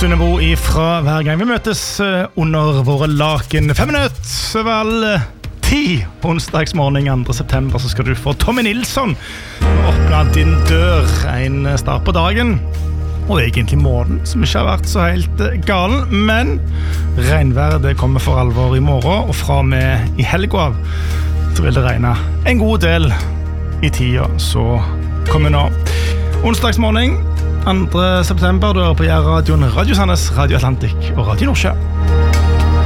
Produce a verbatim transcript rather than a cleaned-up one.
Sunnebo ifra hver gang vi møtes under våre laken. Fem minutter over all ti onsdagsmorgen andre september, så skal du få Tommy Nilsson åpne din dør. En start på dagen, og egentlig morgen, som ikke har vært så helt galen, men regnværet det kommer for alvor i morgen, og fra med i helga av så vil det regne en god del i tida, så kommer nå. Onsdagsmorgen andre september, du er på radioen Radio Sandnes, Radio Atlantic og Radio Nordsjø.